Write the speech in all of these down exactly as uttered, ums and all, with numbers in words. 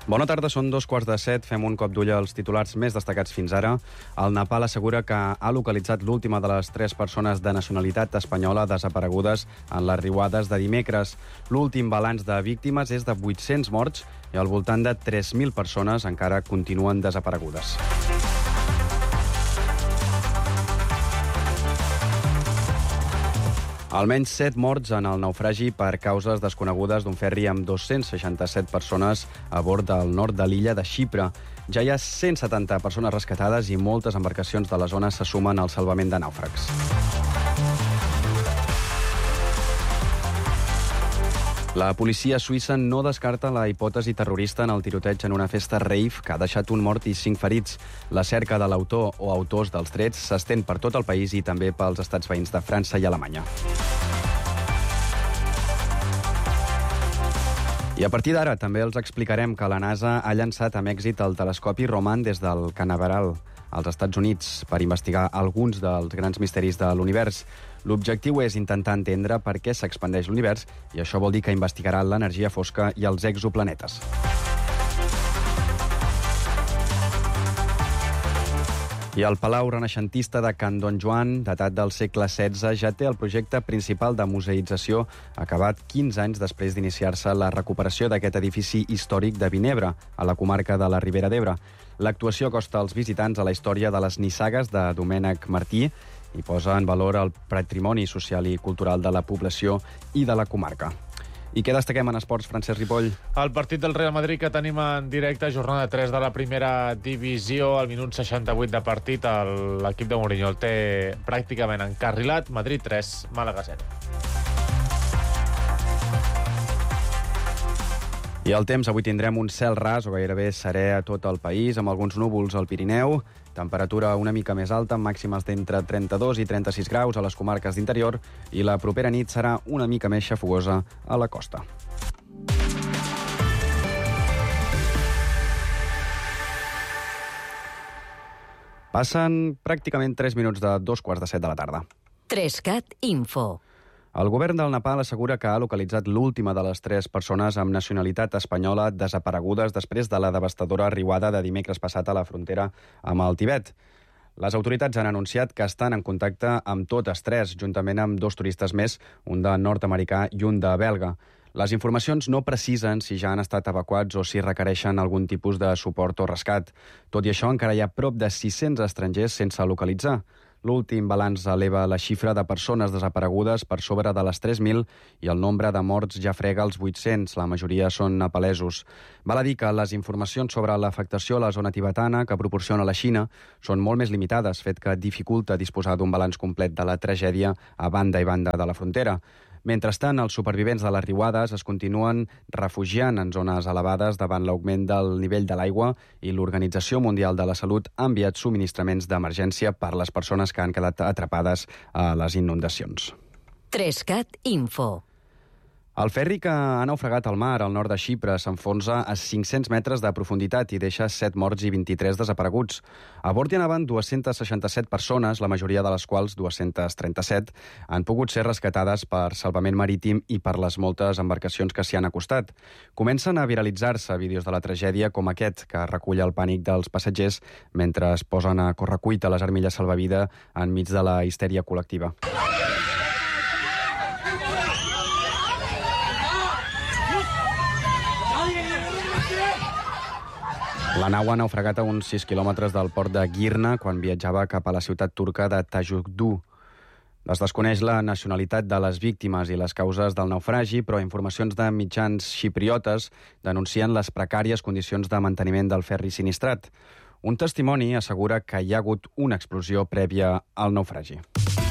Bona tarda, són dos quarts de set. Fem un cop d'ull als titulars més destacats fins ara. El Nepal assegura que ha localitzat l'última de les tres persones de nacionalitat espanyola desaparegudes en les riuades de dimecres. L'últim balanç de víctimes és de vuit-cents morts i al voltant de tres mil persones encara continuen desaparegudes. Almenys set morts en el naufragi per causes desconegudes d'un ferri amb dos-cents seixanta-set persones a bord del nord de l'illa de Xipre. Ja hi ha cent setanta persones rescatades i moltes embarcacions de la zona se sumen al salvament de nàufrags. La policia suïssa no descarta la hipòtesi terrorista en el tiroteig en una festa rave que ha deixat un mort i cinc ferits. La cerca de l'autor o autors dels trets s'estén per tot el país i també pels estats veïns de França i Alemanya. I a partir d'ara també els explicarem que la NASA ha llançat amb èxit el telescopi Roman des del Canaveral, als Estats Units, per investigar alguns dels grans misteris de l'univers. L'objectiu és intentar entendre per què s'expandeix l'univers i això vol dir que investigarà l'energia fosca i els exoplanetes. I el Palau Renaixentista de Can Don Joan, datat del segle setze, ja té el projecte principal de museïtzació acabat quinze anys després d'iniciar-se la recuperació d'aquest edifici històric de Vinebre, a la comarca de la Ribera d'Ebre. L'actuació acosta als visitants a la història de les nissagues de Domènec Martí i posa en valor el patrimoni social i cultural de la població i de la comarca. I què destaquem en esports, Francesc Ripoll? El partit del Real Madrid que tenim en directe, jornada tres de la primera divisió, al minut seixanta-vuit de partit, l'equip de Mourinho el té pràcticament encarrilat. Madrid tres, Màlaga zero. I el temps, avui tindrem un cel ras o gairebé serè a tot el país, amb alguns núvols al Pirineu, temperatura una mica més alta, amb màximes d'entre trenta-dos i trenta-sis graus a les comarques d'interior, i la propera nit serà una mica més xafogosa a la costa. Passen pràcticament tres minuts de dos quarts de set de la tarda. Trescat Info. El govern del Nepal assegura que ha localitzat l'última de les tres persones amb nacionalitat espanyola desaparegudes després de la devastadora riuada de dimecres passat a la frontera amb el Tibet. Les autoritats han anunciat que estan en contacte amb totes tres, juntament amb dos turistes més, un de nord-americà i un de belga. Les informacions no precisen si ja han estat evacuats o si requereixen algun tipus de suport o rescat. Tot i això, encara hi ha prop de sis-cents estrangers sense localitzar. L'últim balanç eleva la xifra de persones desaparegudes per sobre de les tres mil i el nombre de morts ja frega els vuit-cents, la majoria són nepalesos. Val a dir que les informacions sobre l'afectació a la zona tibetana que proporciona la Xina són molt més limitades, fet que dificulta disposar d'un balanç complet de la tragèdia a banda i banda de la frontera. Mentrestant, els supervivents de les riuades es continuen refugiant en zones elevades davant l'augment del nivell de l'aigua i l'Organització Mundial de la Salut ha enviat subministraments d'emergència per les persones que han quedat atrapades a les inundacions. Trescat Info. El ferri que ha naufragat al mar al nord de Xipre s'enfonsa a cinc-cents metres de profunditat i deixa set morts i vint-i-tres desapareguts. A bord hi anaven dues-centes seixanta-set persones, la majoria de les quals, dues-centes trenta-set, han pogut ser rescatades per salvament marítim i per les moltes embarcacions que s'hi han acostat. Comencen a viralitzar-se vídeos de la tragèdia com aquest, que recull el pànic dels passatgers mentre es posen a correcuita les armilles salvavida enmig de la histèria col·lectiva. La nau ha naufragat a uns sis quilòmetres del port de Girna quan viatjava cap a la ciutat turca de Tajukdu. Es desconeix la nacionalitat de les víctimes i les causes del naufragi, però informacions de mitjans xipriotes denuncien les precàries condicions de manteniment del ferri sinistrat. Un testimoni assegura que hi ha hagut una explosió prèvia al naufragi.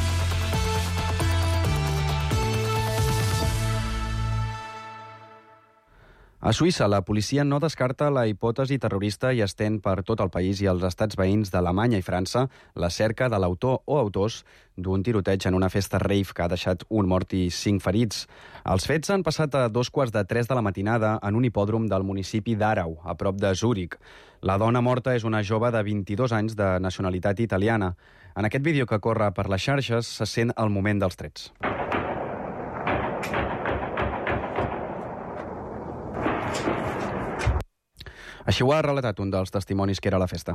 A Suïssa, la policia no descarta la hipòtesi terrorista i estén per tot el país i els estats veïns d'Alemanya i França la cerca de l'autor o autors d'un tiroteig en una festa rave que ha deixat un mort i cinc ferits. Els fets han passat a dos quarts de tres de la matinada en un hipòdrom del municipi d'Arau, a prop de Zúrich. La dona morta és una jove de vint-i-dos anys de nacionalitat italiana. En aquest vídeo que corre per les xarxes se sent el moment dels trets. Així ho ha relatat un dels testimonis que era a la festa.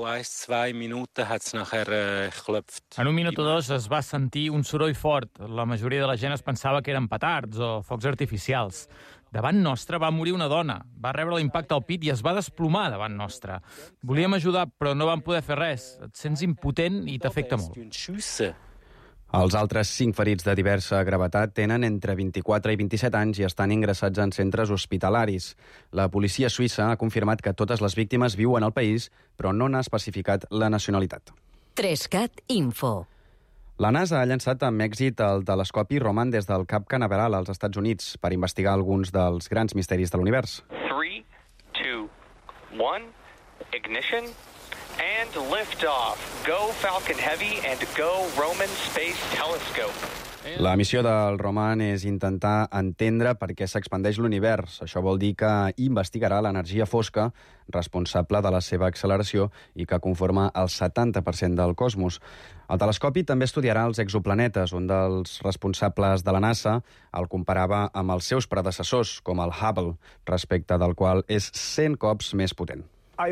En un minut o dos es va sentir un soroll fort. La majoria de la gent es pensava que eren petards o focs artificials. Davant nostre va morir una dona. Va rebre l'impacte al pit i es va desplomar davant nostre. Volíem ajudar, però no vam poder fer res. Et sents impotent i t'afecta molt. Els altres cinc ferits de diversa gravetat tenen entre vint-i-quatre i vint-i-set anys i estan ingressats en centres hospitalaris. La policia suïssa ha confirmat que totes les víctimes viuen al país, però no n'ha especificat la nacionalitat. Trescat Info. La NASA ha llançat amb èxit el telescopi Roman des del Cap Canaveral als Estats Units per investigar alguns dels grans misteris de l'univers. three, two, one, ignition, and liftoff. Go Falcon Heavy and go Roman Space Telescope. La missió del Roman és intentar entendre per què s'expandeix l'univers. Això vol dir que investigarà l'energia fosca responsable de la seva acceleració i que conforma el setanta per cent del cosmos. El telescopi també estudiarà els exoplanetes. Un dels responsables de la NASA el comparava amb els seus predecessors, com el Hubble, respecte del qual és cent cops més potent.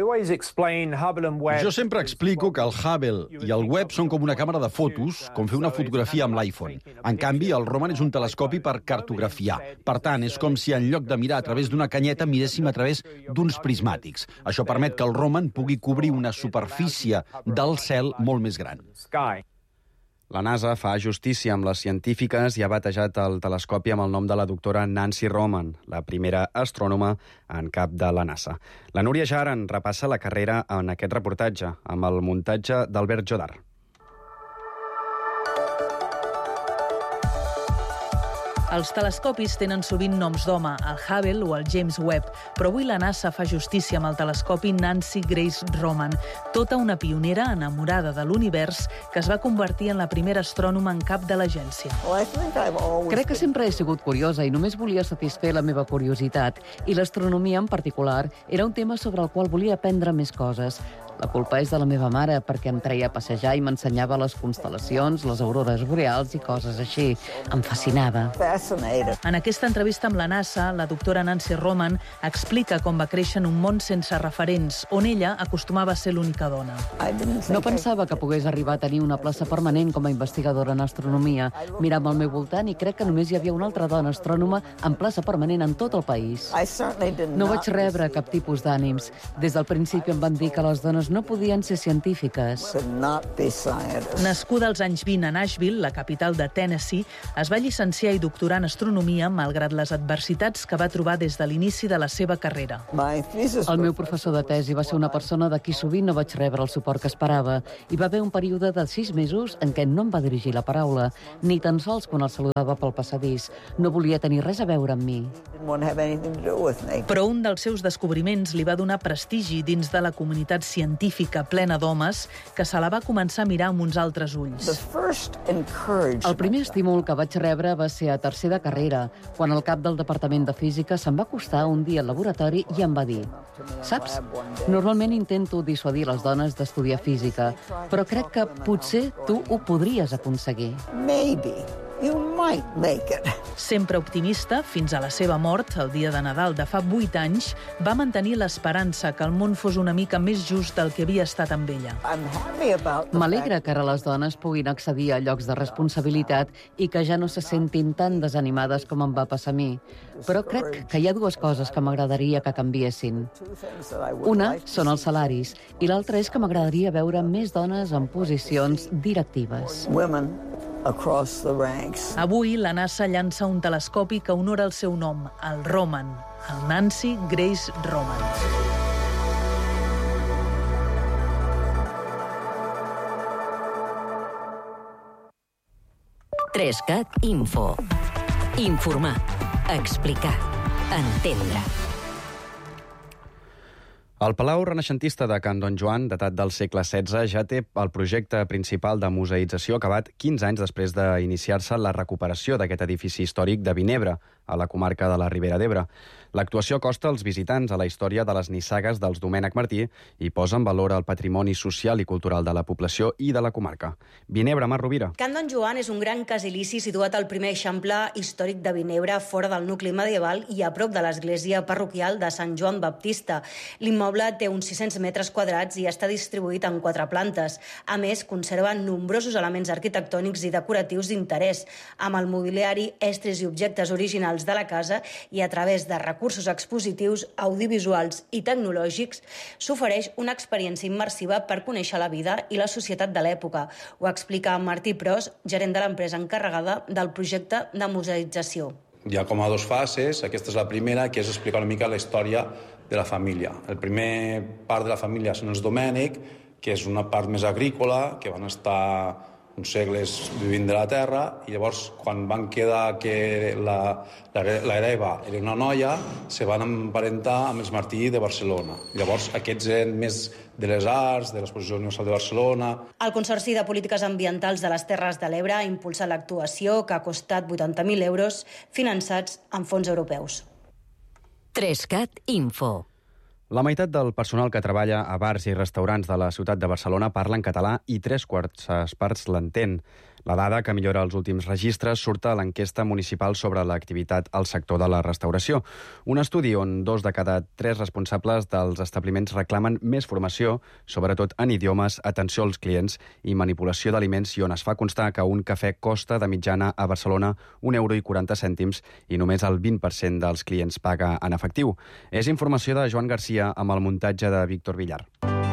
Jo sempre explico que el Hubble i el Webb són com una càmera de fotos, com fer una fotografia amb l'iPhone. En canvi, el Roman és un telescopi per cartografiar. Per tant, és com si en lloc de mirar a través d'una canyeta miréssim a través d'uns prismàtics. Això permet que el Roman pugui cobrir una superfície del cel molt més gran. La NASA fa justícia amb les científiques i ha batejat el telescopi amb el nom de la doctora Nancy Roman, la primera astrònoma en cap de la NASA. La Núria Jaran repassa la carrera en aquest reportatge, amb el muntatge d'Albert Jodar. Els telescopis tenen sovint noms d'home, el Hubble o el James Webb, però avui la NASA fa justícia amb el telescopi Nancy Grace Roman, tota una pionera enamorada de l'univers que es va convertir en la primera astrònoma en cap de l'agència. Crec que sempre he sigut curiosa i només volia satisfer la meva curiositat, i l'astronomia en particular era un tema sobre el qual volia aprendre més coses. La culpa és de la meva mare, perquè em treia a passejar i m'ensenyava les constel·lacions, les aurores boreals i coses així. Em fascinava. En aquesta entrevista amb la NASA, la doctora Nancy Roman explica com va créixer en un món sense referents, on ella acostumava a ser l'única dona. No pensava que pogués arribar a tenir una plaça permanent com a investigadora en astronomia. Mirava al meu voltant i crec que només hi havia una altra dona astrònoma en plaça permanent en tot el país. No vaig rebre cap tipus d'ànims. Des del principi em van dir que les dones no podien ser científiques. Nascuda als anys vint a Nashville, la capital de Tennessee, es va llicenciar i doctorar en astronomia malgrat les adversitats que va trobar des de l'inici de la seva carrera. El meu professor de tesi va ser una persona de qui sovint no vaig rebre el suport que esperava. Hi va haver un període de sis mesos en què no em va dirigir la paraula, ni tan sols quan el saludava pel passadís. No volia tenir res a veure amb mi. Però un dels seus descobriments li va donar prestigi dins de la comunitat científica plena d'homes que se la va començar a mirar amb uns altres ulls. El primer estímul que vaig rebre va ser a tercer de carrera, quan el cap del Departament de Física se'm va acostar un dia al laboratori i em va dir: saps, normalment intento dissuadir les dones d'estudiar física, però crec que potser tu ho podries aconseguir. Maybe. You might make it. Sempre optimista, fins a la seva mort, el dia de Nadal de fa vuit anys, va mantenir l'esperança que el món fos una mica més just del que havia estat amb ella. M'alegra que ara les dones puguin accedir a llocs de responsabilitat i que ja no se sentin tan desanimades com em va passar a mi. Però crec que hi ha dues coses que m'agradaria que canviessin. Una són els salaris i l'altra és que m'agradaria veure més dones en posicions directives. Women across the ranks. Avui, la NASA llança un telescopi que honora el seu nom, el Roman, el Nancy Grace Roman. Trescat Info. Informar, explicar, entendre. El Palau Renaixentista de Can Don Joan, datat del segle setze, ja té el projecte principal de museïtzació acabat quinze anys després d'iniciar-se la recuperació d'aquest edifici històric de Vinebre, a la comarca de la Ribera d'Ebre. L'actuació acosta els visitants a la història de les nissagues dels Domènec Martí i posa en valor el patrimoni social i cultural de la població i de la comarca. Vinebre, Mar Rovira. Can Don Joan és un gran casilici situat al primer eixample històric de Vinebre, fora del nucli medieval i a prop de l'església parroquial de Sant Joan Baptista. L'immoble té uns sis-cents metres quadrats i està distribuït en quatre plantes. A més, conserva nombrosos elements arquitectònics i decoratius d'interès, amb el mobiliari, estris i objectes originals de la casa, i a través de recursos recursos expositius, audiovisuals i tecnològics, s'ofereix una experiència immersiva per conèixer la vida i la societat de l'època. Ho explica Martí Pros, gerent de l'empresa encarregada del projecte de museïtzació. Hi ha com a dues fases. Aquesta és la primera, que és explicar una mica la història de la família. El primer part de la família són els Domènec, que és una part més agrícola, que van estar uns segles vivint de la terra, i llavors, quan van quedar que la, la, l'hereva era una noia, se van emparentar amb els Martí de Barcelona. Llavors, aquests eren més de les arts, de l'Exposició Universal de Barcelona. El Consorci de Polítiques Ambientals de les Terres de l'Ebre ha impulsat l'actuació, que ha costat vuitanta mil euros, finançats amb fons europeus. Trescat Info. La meitat del personal que treballa a bars i restaurants de la ciutat de Barcelona parla en català i tres quarts parts l'entén. La dada, que millora els últims registres, surt a l'enquesta municipal sobre l'activitat al sector de la restauració. Un estudi on dos de cada tres responsables dels establiments reclamen més formació, sobretot en idiomes, atenció als clients i manipulació d'aliments, i on es fa constar que un cafè costa de mitjana a Barcelona un euro i quaranta cèntims i només el vint per cent dels clients paga en efectiu. És informació de Joan Garcia amb el muntatge de Víctor Villar.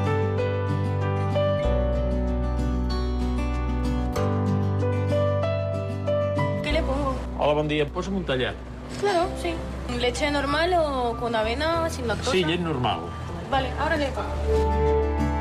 Hola, bon dia. Posa'm un tallat. Claro, sí. ¿Leche normal o con avena, sin lactosa? Sí, llet normal. Vale, ahora le pongo.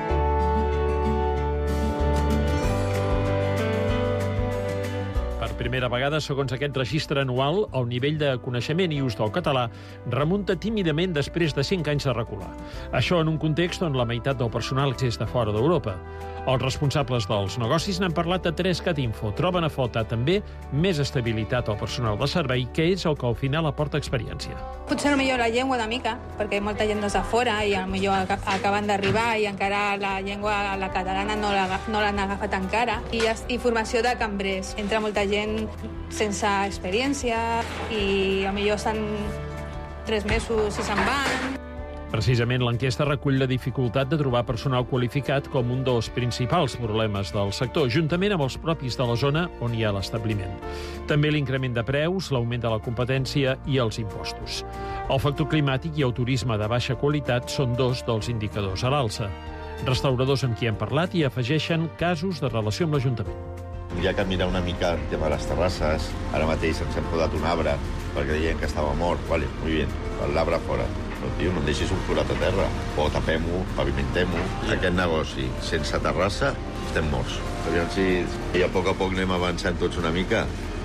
Per primera vegada, segons aquest registre anual, el nivell de coneixement i ús del català remunta tímidament després de cinc anys de recular. Això en un context on la meitat del personal és de fora d'Europa. Els responsables dels negocis n'han parlat a Trescat Info. Troben a faltar també més estabilitat al personal de servei, que és el que al final aporta experiència. Potser millor la llengua una mica, perquè molta gent des de fora i millor acaben d'arribar i encara la llengua, la catalana, no l'han no agafat encara. I, I formació de cambrers. Entra molta gent sense experiència i millor estan tres mesos i se'n van. Precisament l'enquesta recull la dificultat de trobar personal qualificat com un dels principals problemes del sector, juntament amb els propis de la zona on hi ha l'establiment. També l'increment de preus, l'augment de la competència i els impostos. El factor climàtic i el turisme de baixa qualitat són dos dels indicadors a l'alça. Restauradors amb qui hem parlat i afegeixen casos de relació amb l'Ajuntament. Hi ha que mirar una mica el tema de les terrasses. Ara mateix ens hem podat un arbre perquè deien que estava mort. Vale, muy bien, l'arbre fora. Però, tio, no em deixis un forat a terra. O tapem-ho, pavimentem-ho. Aquest negoci, sense terrassa, estem morts. Aviam si a poc a poc anem avançant tots una mica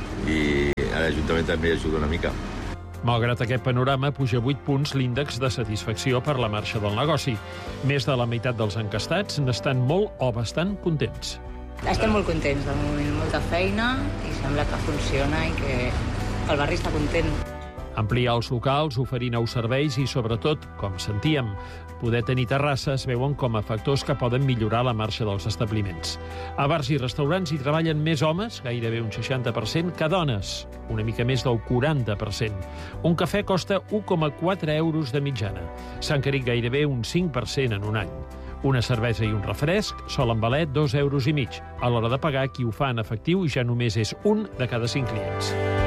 i l'Ajuntament també ajuda una mica. Malgrat aquest panorama, puja vuit punts l'índex de satisfacció per la marxa del negoci. Més de la meitat dels encastats n'estan molt o bastant contents. Estem molt contents, de moment, molta feina, i sembla que funciona i que el barri està content. Ampliar els locals, oferir nous serveis i, sobretot, com sentíem, poder tenir terrasses veuen com a factors que poden millorar la marxa dels establiments. A bars i restaurants hi treballen més homes, gairebé un seixanta per cent, que dones, una mica més del quaranta per cent. Un cafè costa un coma quatre euros de mitjana. S'ha encarit gairebé un cinc per cent en un any. Una cervesa i un refresc solen valer dos euros i mig. A l'hora de pagar, qui ho fa en efectiu ja només és un de cada cinc clients.